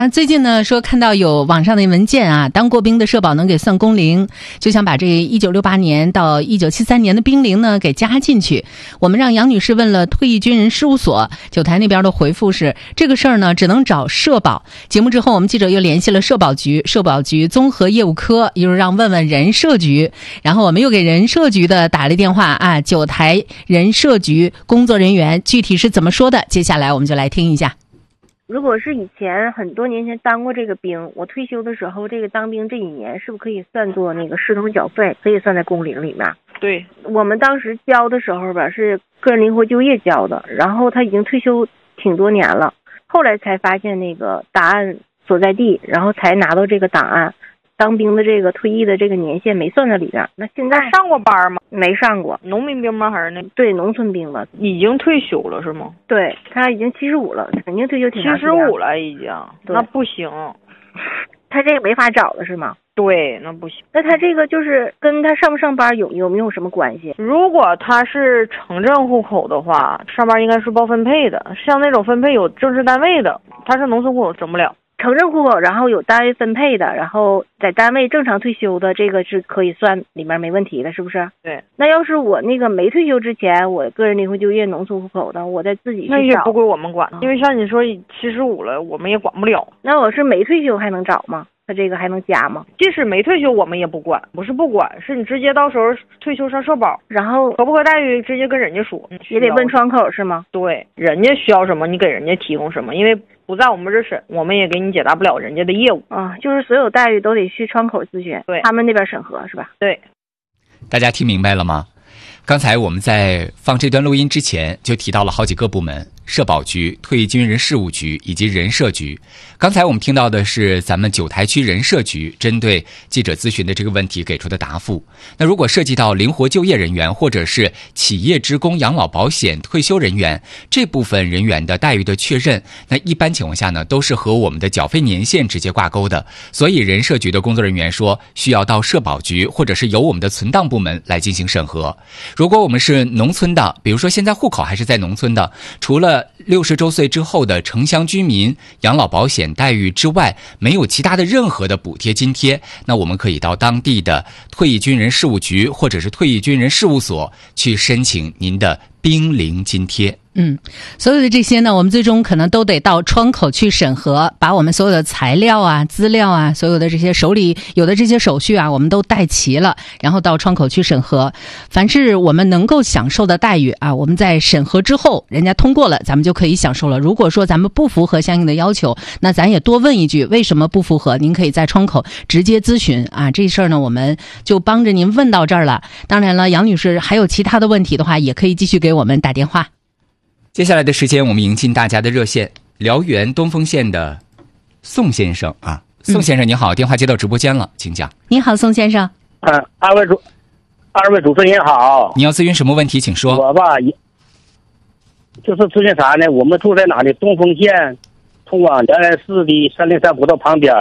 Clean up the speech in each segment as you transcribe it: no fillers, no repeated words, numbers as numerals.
最近呢说看到有网上的文件啊，当过兵的社保能给算工龄，就想把这1968年到1973年的兵龄呢给加进去。我们让杨女士问了退役军人事务所，九台那边的回复是这个事儿呢只能找社保。节目之后我们记者又联系了社保局综合业务科，又让问问人社局，然后我们又给人社局的打了电话啊，九台人社局工作人员具体是怎么说的，接下来我们就来听一下。 如果是以前很多年前当过这个兵，我退休的时候，这个当兵这几年是不是可以算作那个视同缴费，可以算在工龄里面？ 对， 我们当时交的时候吧，是个人灵活就业交的，然后他已经退休挺多年了，后来才发现那个档案所在地，然后才拿到这个档案。当兵的这个退役的这个年限没算在里边。那现在上过班吗？ 没上过。 农民兵吗？还是那？ 对，农村兵了。 已经退休了是吗？ 对，他已经75了，肯定退休挺长时间。 75了已经，那不行。 他这个没法找了是吗？ 对，那不行。 那他这个就是跟他上不上班有没有什么关系？ 如果他是城镇户口的话，上班应该是报分配的，像那种分配有正式单位的，他是农村户口整不了。 城镇户口，然后有单位分配的，然后在单位正常退休的，这个是可以算里面没问题的，是不是？ 对。 那要是我那个没退休之前，我个人灵活就业农村户口的，我再自己去找， 那也不归我们管，因为像你说75了，我们也管不了。 那我是没退休还能找吗？他这个还能加吗？ 即使没退休，我们也不管，不是不管，是你直接到时候退休上社保， 然后合不合待遇直接跟人家说， 也得问窗口是吗？ 对，人家需要什么，你给人家提供什么，因为不在我们这审，我们也给你解答不了人家的业务啊，就是所有待遇都得去窗口咨询， 对， 他们那边审核是吧？ 对， 大家听明白了吗？刚才我们在放这段录音之前就提到了好几个部门，社保局、退役军人事务局以及人社局。刚才我们听到的是咱们九台区人社局针对记者咨询的这个问题给出的答复。那如果涉及到灵活就业人员或者是企业职工养老保险退休人员，这部分人员的待遇的确认，那一般情况下呢都是和我们的缴费年限直接挂钩的，所以人社局的工作人员说需要到社保局或者是由我们的存档部门来进行审核。如果我们是农村的，比如说现在户口还是在农村的，除了60周岁之后的城乡居民养老保险待遇之外，没有其他的任何的补贴津贴，那我们可以到当地的退役军人事务局或者是退役军人事务所去申请您的兵龄津贴。 所有的这些呢，我们最终可能都得到窗口去审核，把我们所有的材料啊、资料啊，所有的这些手里有的这些手续啊，我们都带齐了，然后到窗口去审核。凡是我们能够享受的待遇啊，我们在审核之后，人家通过了，咱们就可以享受了。如果说咱们不符合相应的要求，那咱也多问一句，为什么不符合？您可以在窗口直接咨询啊。这事儿呢，我们就帮着您问到这儿了。当然了，杨女士还有其他的问题的话，也可以继续给我们打电话。 接下来的时间，我们迎进大家的热线，辽源东丰县的宋先生啊，宋先生你好，电话接到直播间了，请讲。 你好，宋先生。 二位主持人好。 你要咨询什么问题，请说。 我吧，就是咨询啥呢？我们住在哪里？东丰县通往辽源市的303国道旁边。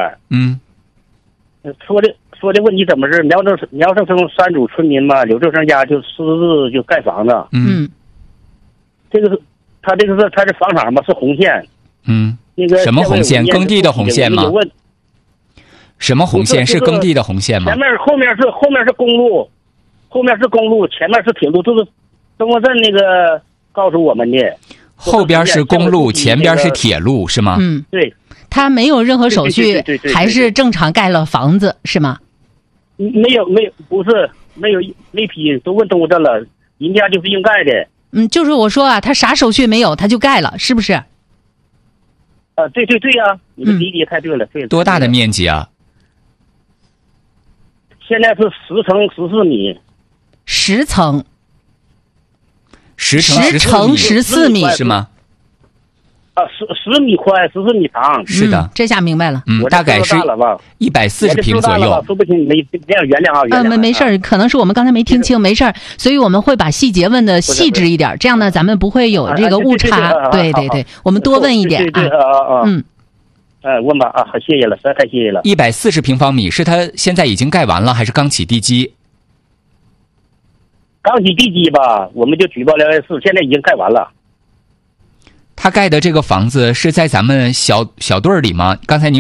说的问题怎么是苗正生3组村民嘛，刘正生家就私自就盖房子。这个是。他是房产吗？是红线。那个什么红线？耕地的红线吗？什么红线？是耕地的红线吗？ 后面是公路，前面是铁路，就是东丰镇那个告诉我们的。 后边是公路，前边是铁路，是吗？ 对。 他没有任何手续，还是正常盖了房子，是吗？ 没有，不是没批，都问东镇了，人家就是应盖的。 就是我说啊，他啥手续没有，他就盖了，是不是？ 对呀，你的理解太对了，对。 多大的面积啊？ 现在是10乘14米。 10层。 10乘14米是吗 ？10米宽，14米长。 是的， 这下明白了。 大概是140平左右。 说不清，没这样原谅啊。 没事儿，可能是我们刚才没听清，没事儿。所以我们会把细节问的细致一点，这样呢，咱们不会有这个误差。对，我们多问一点啊。 问吧啊，谢谢了，实在太谢谢了。 140平方米是他现在已经盖完了，还是刚起地基？ 刚起地基吧，我们就举报辽源市，现在已经盖完了。 他盖的这个房子是在咱们小队里吗？刚才您